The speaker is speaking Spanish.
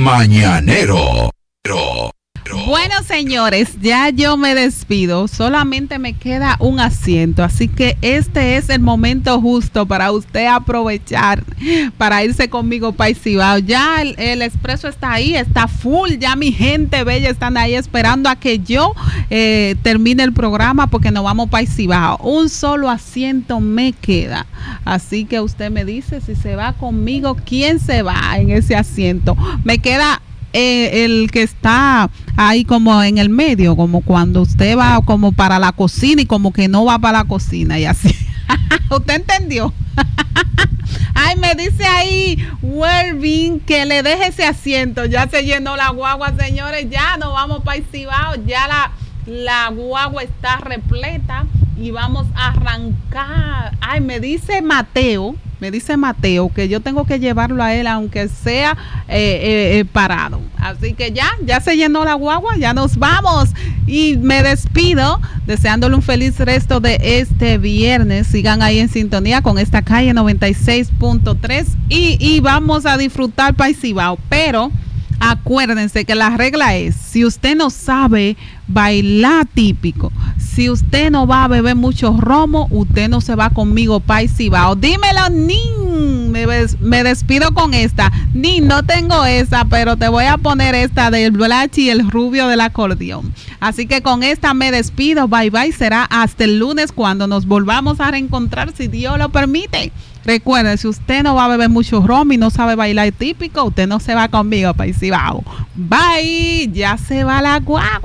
mañanero. Bueno, señores, ya yo me despido. Solamente me queda un asiento, así que este es el momento justo para usted aprovechar para irse conmigo para Cibao. Ya el expreso está ahí, está full. Ya mi gente bella están ahí esperando a que yo termine el programa porque nos vamos para Cibao. Un solo asiento me queda, así que usted me dice si se va conmigo, quién se va en ese asiento. Me queda el que está ahí como en el medio, como cuando usted va como para la cocina y como que no va para la cocina y así. ¿Usted entendió? Ay, me dice ahí Wervin que le deje ese asiento. Ya se llenó la guagua, señores. Ya nos vamos para Cibao. Ya la guagua está repleta y vamos a arrancar. Ay, me dice Mateo que yo tengo que llevarlo a él aunque sea parado. Así que ya se llenó la guagua, ya nos vamos. Y me despido deseándole un feliz resto de este viernes. Sigan ahí en sintonía con esta calle 96.3 y vamos a disfrutar País Cibao. Pero acuérdense que la regla es, si usted no sabe bailar típico, si usted no va a beber mucho romo, usted no se va conmigo País Cibao. Dímelo, Nin. Me despido con esta. Nin, no tengo esa, pero te voy a poner esta del Blachi y el rubio del acordeón. Así que con esta me despido. Bye bye. Será hasta el lunes cuando nos volvamos a reencontrar, si Dios lo permite. Recuerden, si usted no va a beber mucho ron y no sabe bailar típico, usted no se va conmigo País Cibao. Bye. Ya se va la guagua.